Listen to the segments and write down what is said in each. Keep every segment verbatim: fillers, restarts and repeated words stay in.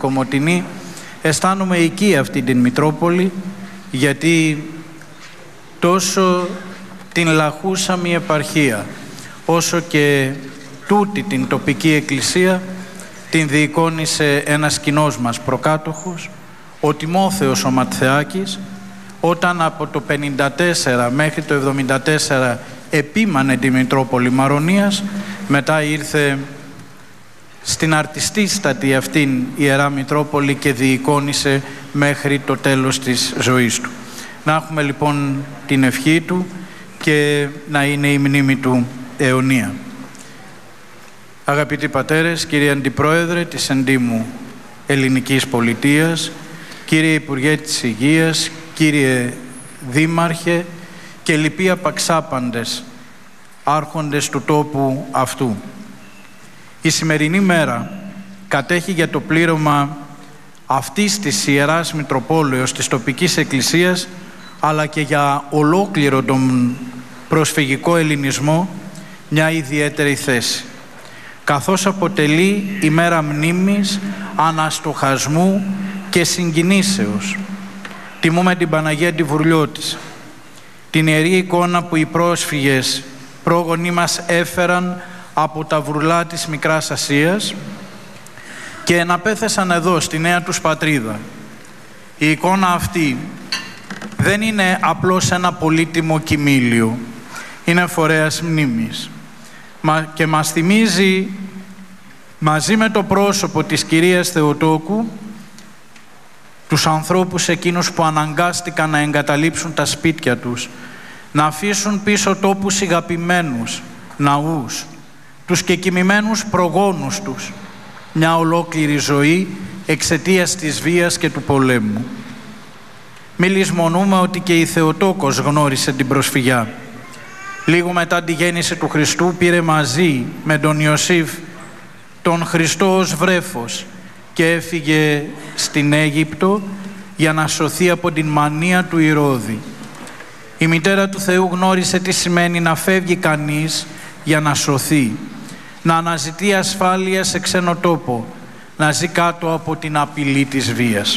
Κομοτηνή, αισθάνομαι οικία αυτή την Μητρόπολη, γιατί τόσο την λαχούσαμη επαρχία, όσο και τούτη την τοπική εκκλησία, την διεικόνισε ένας κοινός μας προκάτοχος, ο Τιμόθεος ο Ματθεάκης, όταν από το πενήντα τέσσερα μέχρι το εβδομήντα τέσσερα επίμανε τη Μητρόπολη Μαρονίας, μετά ήρθε στην αρτιστίστατη αυτήν Ιερά Μητρόπολη και διεικόνισε μέχρι το τέλος της ζωής του. Να έχουμε λοιπόν την ευχή του και να είναι η μνήμη του αιωνία. Αγαπητοί πατέρες, κύριε Αντιπρόεδρε της Εντύμου Ελληνικής Πολιτείας, κύριε Υπουργέ της Υγείας, κύριε Δήμαρχε και λοιποί απαξάπαντες άρχοντες του τόπου αυτού. Η σημερινή μέρα κατέχει για το πλήρωμα αυτής της Ιεράς Μητροπόλεως της τοπικής εκκλησίας, αλλά και για ολόκληρο τον προσφυγικό ελληνισμό, μια ιδιαίτερη θέση, καθώς αποτελεί ημέρα μνήμης, αναστοχασμού και συγκινήσεως. Τιμούμε την Παναγία τη Βουρλιώτισσα, την ιερή εικόνα που οι πρόσφυγες πρόγονοί μας έφεραν από τα βουρλά της Μικράς Ασίας και εναπέθεσαν εδώ στη νέα τους πατρίδα. Η εικόνα αυτή δεν είναι απλώς ένα πολύτιμο κοιμήλιο, είναι φορέας μνήμης και μας θυμίζει μαζί με το πρόσωπο της κυρίας Θεοτόκου τους ανθρώπους εκείνους που αναγκάστηκαν να εγκαταλείψουν τα σπίτια τους, να αφήσουν πίσω τόπους αγαπημένους, ναούς, τους κεκοιμημένους προγόνους τους, μια ολόκληρη ζωή εξαιτίας της βίας και του πολέμου. Μη λησμονούμε ότι και η Θεοτόκος γνώρισε την προσφυγιά. Λίγο μετά τη γέννηση του Χριστού πήρε μαζί με τον Ιωσήφ τον Χριστό ως βρέφος και έφυγε στην Αίγυπτο για να σωθεί από την μανία του Ηρώδη. Η μητέρα του Θεού γνώρισε τι σημαίνει να φεύγει κανείς για να σωθεί, να αναζητεί ασφάλεια σε ξένο τόπο, να ζει κάτω από την απειλή της βίας.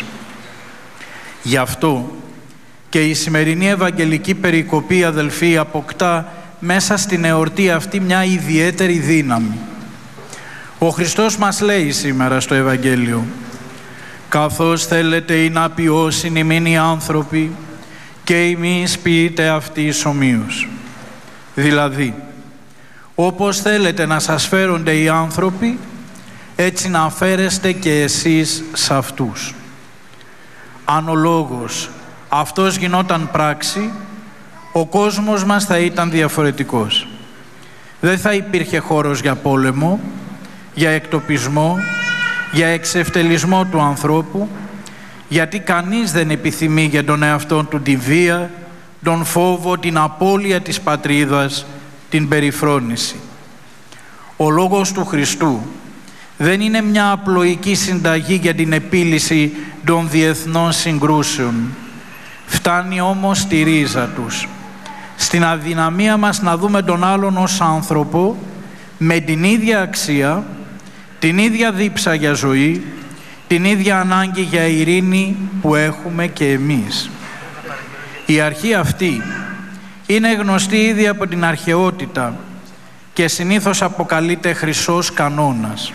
Γι' αυτό και η σημερινή Ευαγγελική περικοπή, αδελφοί, αποκτά μέσα στην εορτή αυτή μια ιδιαίτερη δύναμη. Ο Χριστός μας λέει σήμερα στο Ευαγγέλιο: «Καθώς θέλετε ή να ποιώσιν ημίν οι άνθρωποι, και εμείς ποιείτε αυτοίς ομοίως». Δηλαδή, όπως θέλετε να σας φέρονται οι άνθρωποι, έτσι να φέρεστε και εσείς σε αυτούς. Αν ο λόγος αυτός γινόταν πράξη, ο κόσμος μας θα ήταν διαφορετικός. Δεν θα υπήρχε χώρος για πόλεμο, για εκτοπισμό, για εξευτελισμό του ανθρώπου, γιατί κανείς δεν επιθυμεί για τον εαυτό του τη βία, τον φόβο, την απώλεια της πατρίδας, την περιφρόνηση. Ο λόγος του Χριστού δεν είναι μια απλοϊκή συνταγή για την επίλυση των διεθνών συγκρούσεων. Φτάνει όμως στη ρίζα τους, στην αδυναμία μας να δούμε τον άλλον ως άνθρωπο με την ίδια αξία, την ίδια δίψα για ζωή, την ίδια ανάγκη για ειρήνη που έχουμε και εμείς. Η αρχή αυτή είναι γνωστή ήδη από την αρχαιότητα και συνήθως αποκαλείται χρυσός κανόνας.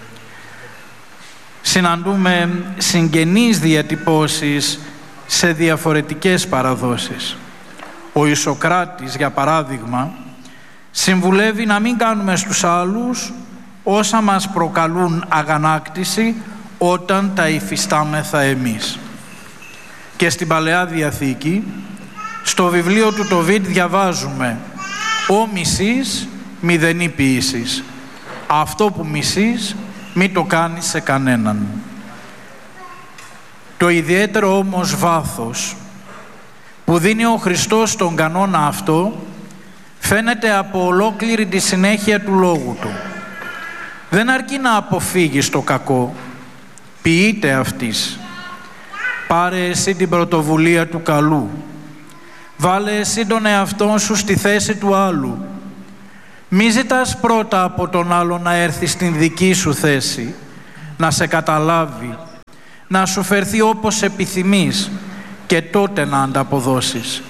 Συναντούμε συγγενείς διατυπώσεις σε διαφορετικές παραδόσεις. Ο Ισοκράτης, για παράδειγμα, συμβουλεύει να μην κάνουμε στους άλλους όσα μας προκαλούν αγανάκτηση όταν τα υφιστάμεθα εμείς. Και στην Παλαιά Διαθήκη, στο βιβλίο του Τοβίτ διαβάζουμε: «Ω μισείς, μηδενή ποιήσεις. Αυτό που μισείς, μη το κάνεις σε κανέναν». Το ιδιαίτερο όμως βάθος που δίνει ο Χριστός στον κανόνα αυτό φαίνεται από ολόκληρη τη συνέχεια του λόγου του. Δεν αρκεί να αποφύγεις το κακό, ποιείται αυτής. Πάρε εσύ την πρωτοβουλία του καλού. Βάλε εσύ τον εαυτό σου στη θέση του άλλου. Μη ζητάς πρώτα από τον άλλο να έρθει στην δική σου θέση, να σε καταλάβει, να σου φερθεί όπως επιθυμείς και τότε να ανταποδώσεις.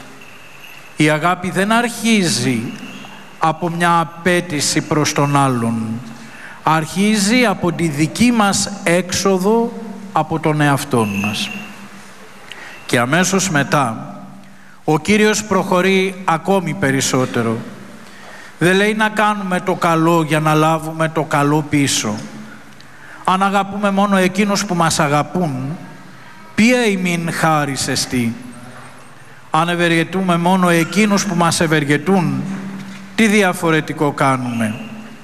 Η αγάπη δεν αρχίζει από μια απέτηση προς τον άλλον. Αρχίζει από τη δική μας έξοδο από τον εαυτό μας. Και αμέσως μετά ο Κύριος προχωρεί ακόμη περισσότερο. Δεν λέει να κάνουμε το καλό για να λάβουμε το καλό πίσω. Αν αγαπούμε μόνο εκείνους που μας αγαπούν, ποια ημίν χάρις εστί. Αν ευεργετούμε μόνο εκείνους που μας ευεργετούν, τι διαφορετικό κάνουμε.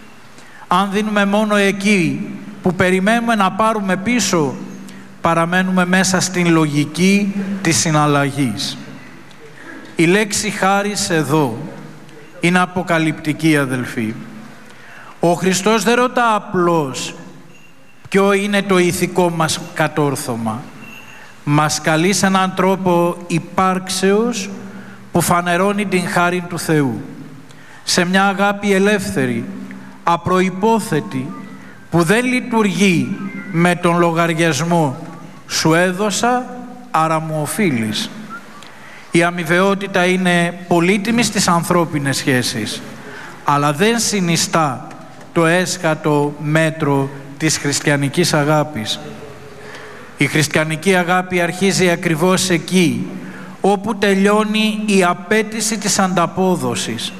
Αν δίνουμε μόνο εκεί που περιμένουμε να πάρουμε πίσω, παραμένουμε μέσα στην λογική της συναλλαγής. Η λέξη χάρις εδώ είναι αποκαλυπτική, αδελφοί. Ο Χριστός δεν ρωτά απλώς ποιο είναι το ηθικό μας κατόρθωμα. Μας καλεί σε έναν τρόπο υπάρξεως που φανερώνει την χάρη του Θεού. Σε μια αγάπη ελεύθερη, απροϋπόθετη, που δεν λειτουργεί με τον λογαριασμό «σου έδωσα, άρα μου οφείλεις». Η αμοιβαιότητα είναι πολύτιμη στις ανθρώπινες σχέσεις, αλλά δεν συνιστά το έσχατο μέτρο της χριστιανικής αγάπης. Η χριστιανική αγάπη αρχίζει ακριβώς εκεί, όπου τελειώνει η απέτηση της ανταπόδοσης.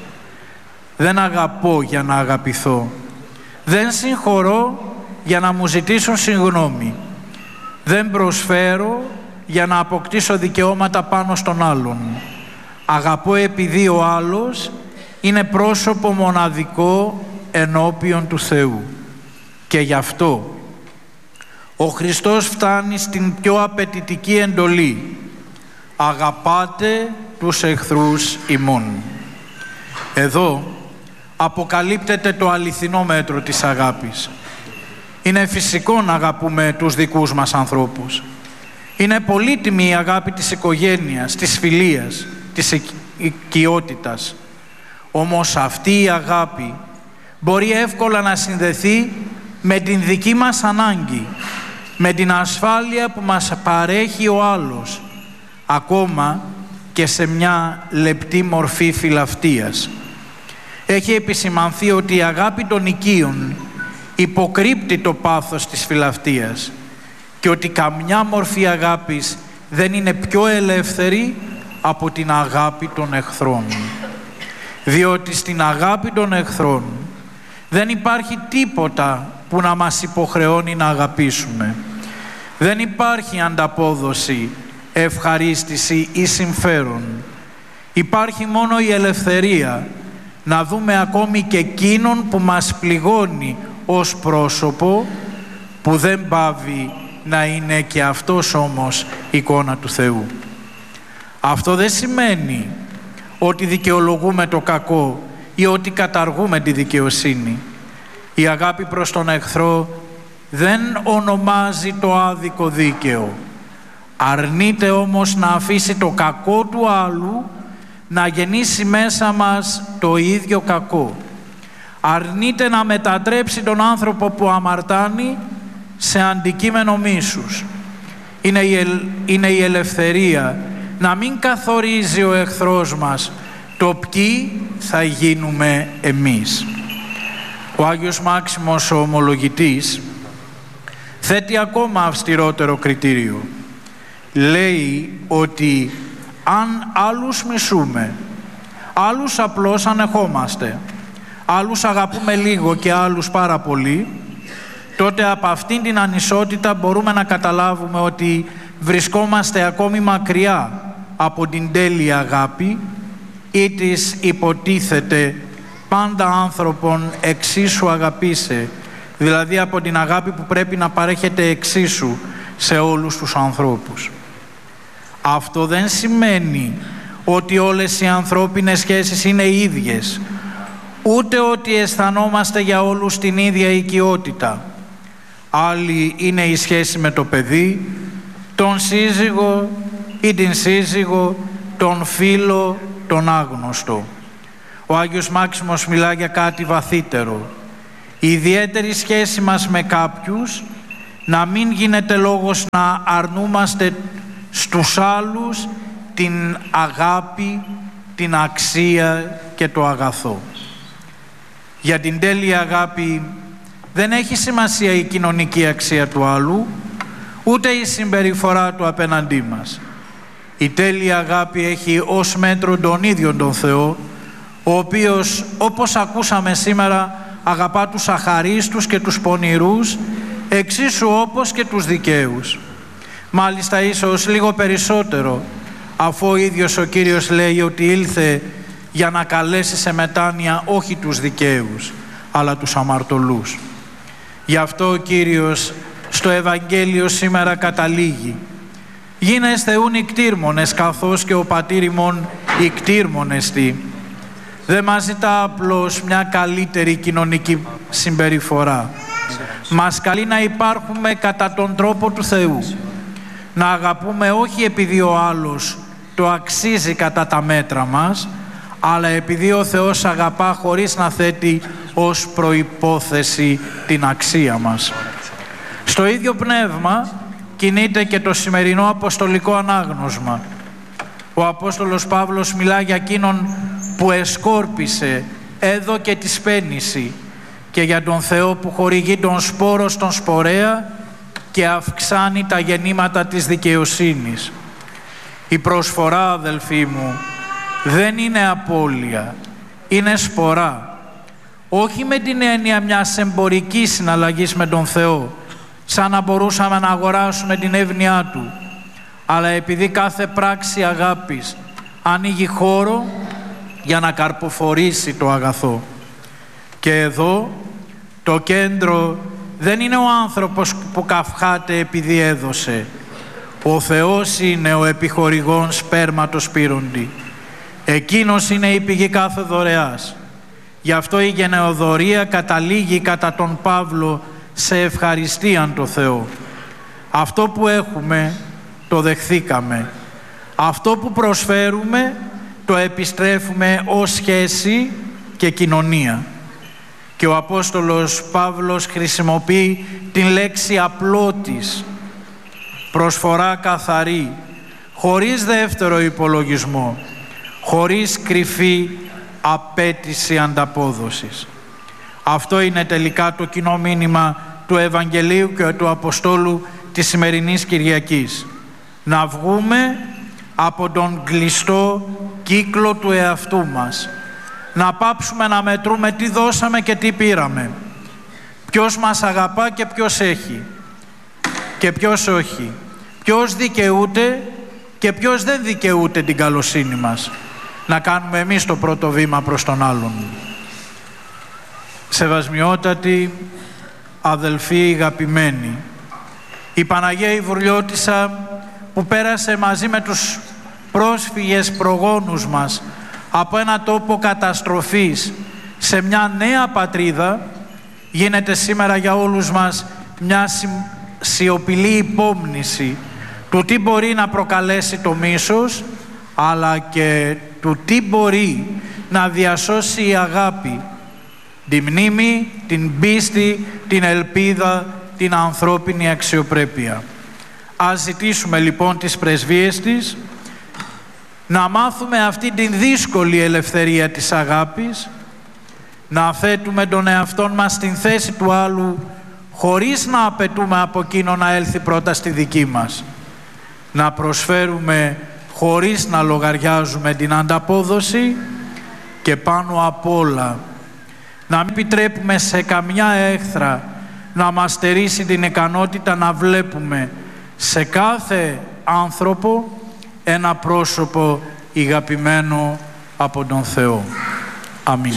Δεν αγαπώ για να αγαπηθώ. Δεν συγχωρώ για να μου ζητήσουν συγγνώμη. Δεν προσφέρω για να αποκτήσω δικαιώματα πάνω στον άλλον. Αγαπώ επειδή ο άλλος είναι πρόσωπο μοναδικό ενώπιον του Θεού. Και γι' αυτό ο Χριστός φτάνει στην πιο απαιτητική εντολή. Αγαπάτε τους εχθρούς ημών. Εδώ αποκαλύπτεται το αληθινό μέτρο της αγάπης. Είναι φυσικό να αγαπούμε τους δικούς μας ανθρώπους. Είναι πολύτιμη η αγάπη της οικογένειας, της φιλίας, της οικειότητας. Όμως αυτή η αγάπη μπορεί εύκολα να συνδεθεί με την δική μας ανάγκη, με την ασφάλεια που μας παρέχει ο άλλος, ακόμα και σε μια λεπτή μορφή φιλαυτίας. Έχει επισημανθεί ότι η αγάπη των οικείων υποκρύπτει το πάθος της φιλαυτίας και ότι καμιά μορφή αγάπης δεν είναι πιο ελεύθερη από την αγάπη των εχθρών. Διότι στην αγάπη των εχθρών δεν υπάρχει τίποτα που να μας υποχρεώνει να αγαπήσουμε. Δεν υπάρχει ανταπόδοση, ευχαρίστηση ή συμφέρον. Υπάρχει μόνο η ελευθερία να δούμε ακόμη και εκείνον που μας πληγώνει ως πρόσωπο, που δεν πάβει να είναι και αυτός όμως εικόνα του Θεού. Αυτό δεν σημαίνει ότι δικαιολογούμε το κακό ή ότι καταργούμε τη δικαιοσύνη. Η αγάπη προς τον εχθρό δεν ονομάζει το άδικο δίκαιο. Αρνείται όμως να αφήσει το κακό του άλλου να γεννήσει μέσα μας το ίδιο κακό. Αρνείται να μετατρέψει τον άνθρωπο που αμαρτάνει σε αντικείμενο μίσους. Είναι η, ελ, είναι η ελευθερία να μην καθορίζει ο εχθρός μας το ποιοι θα γίνουμε εμείς. Ο Άγιος Μάξιμος ο Ομολογητής θέτει ακόμα αυστηρότερο κριτήριο. Λέει ότι αν άλλους μισούμε, άλλους απλώς ανεχόμαστε, άλλους αγαπούμε λίγο και άλλους πάρα πολύ, τότε από αυτήν την ανισότητα μπορούμε να καταλάβουμε ότι βρισκόμαστε ακόμη μακριά από την τέλεια αγάπη ή της υποτίθεται πάντα άνθρωπον εξίσου αγαπήσε, δηλαδή από την αγάπη που πρέπει να παρέχεται εξίσου σε όλους τους ανθρώπους. Αυτό δεν σημαίνει ότι όλες οι ανθρώπινες σχέσεις είναι ίδιες, ούτε ότι αισθανόμαστε για όλους την ίδια οικειότητα. Άλλη είναι η σχέση με το παιδί, τον σύζυγο ή την σύζυγο, τον φίλο, τον άγνωστο. Ο Άγιος Μάξιμος μιλά για κάτι βαθύτερο. Η ιδιαίτερη σχέση μας με κάποιους να μην γίνεται λόγος να αρνούμαστε στους άλλους την αγάπη, την αξία και το αγαθό. Για την τέλεια αγάπη δεν έχει σημασία η κοινωνική αξία του άλλου, ούτε η συμπεριφορά του απέναντί μας. Η τέλεια αγάπη έχει ως μέτρο τον ίδιο τον Θεό, ο οποίος, όπως ακούσαμε σήμερα, αγαπά τους αχαρίστους και τους πονηρούς, εξίσου όπως και τους δικαίους. Μάλιστα ίσως λίγο περισσότερο, αφού ο ίδιος ο Κύριος λέει ότι ήλθε για να καλέσει σε μετάνοια όχι τους δικαίους, αλλά τους αμαρτωλούς. Γι' αυτό ο Κύριος στο Ευαγγέλιο σήμερα καταλήγει: «Γίνεστε ούν ικτήρμονες, καθώς και ο πατήρ ημών ικτήρμονες τι». Δεν μας ζητά απλώς μια καλύτερη κοινωνική συμπεριφορά. Μας καλεί να υπάρχουμε κατά τον τρόπο του Θεού. Να αγαπούμε όχι επειδή ο άλλος το αξίζει κατά τα μέτρα μας, αλλά επειδή ο Θεός αγαπά χωρίς να θέτει ως προϋπόθεση την αξία μας. Στο ίδιο πνεύμα κινείται και το σημερινό αποστολικό ανάγνωσμα. Ο Απόστολος Παύλος μιλά για εκείνον που εσκόρπισε, έδωκε τη σπέννηση, και για τον Θεό που χορηγεί τον σπόρο στον σπορέα και αυξάνει τα γεννήματα της δικαιοσύνης. Η προσφορά, αδελφοί μου, δεν είναι απώλεια, είναι σπορά. Όχι με την έννοια μιας εμπορικής συναλλαγής με τον Θεό, σαν να μπορούσαμε να αγοράσουμε την εύνοιά Του, αλλά επειδή κάθε πράξη αγάπης ανοίγει χώρο για να καρποφορήσει το αγαθό. Και εδώ το κέντρο δεν είναι ο άνθρωπος που καυχάται επειδή έδωσε. Ο Θεός είναι ο επιχορηγών σπέρματος πύροντι. Εκείνος είναι η πηγή κάθε δωρεάς. Γι' αυτό η γενεοδωρία καταλήγει κατά τον Παύλο σε ευχαριστίαν το Θεό. Αυτό που έχουμε το δεχθήκαμε. Αυτό που προσφέρουμε το επιστρέφουμε ως σχέση και κοινωνία. Και ο Απόστολος Παύλος χρησιμοποιεί την λέξη απλότης, προσφορά καθαρή, χωρίς δεύτερο υπολογισμό, χωρίς κρυφή απέτηση ανταπόδοσης. Αυτό είναι τελικά το κοινό μήνυμα του Ευαγγελίου και του Αποστόλου της σημερινής Κυριακής. Να βγούμε από τον κλειστό κύκλο του εαυτού μας. Να πάψουμε να μετρούμε τι δώσαμε και τι πήραμε. Ποιος μας αγαπά και ποιος έχει. Και ποιος όχι. Ποιος δικαιούται και ποιος δεν δικαιούται την καλοσύνη μας. Να κάνουμε εμείς το πρώτο βήμα προς τον άλλον. Σεβασμιότατοι αδελφοί αγαπημένοι, η Παναγία η Βουρλιώτισσα που πέρασε μαζί με τους πρόσφυγες προγόνους μας από ένα τόπο καταστροφής σε μια νέα πατρίδα, γίνεται σήμερα για όλους μας μια σιωπηλή υπόμνηση του τι μπορεί να προκαλέσει το μίσος, αλλά και του τι μπορεί να διασώσει η αγάπη, τη μνήμη, την πίστη, την ελπίδα, την ανθρώπινη αξιοπρέπεια. Ας ζητήσουμε λοιπόν τις πρεσβείες της να μάθουμε αυτή την δύσκολη ελευθερία της αγάπης, να θέτουμε τον εαυτόν μας στην θέση του άλλου χωρίς να απαιτούμε από εκείνο να έλθει πρώτα στη δική μας, να προσφέρουμε χωρίς να λογαριάζουμε την ανταπόδοση και πάνω απ' όλα να μην επιτρέπουμε σε καμιά έχθρα να μας στερήσει την ικανότητα να βλέπουμε σε κάθε άνθρωπο ένα πρόσωπο ηγαπημένο από τον Θεό. Αμήν.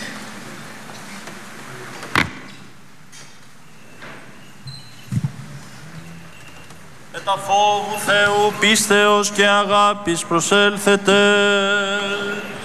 Με τα φόβου Θεού πίστεως και αγάπης προσέλθετε.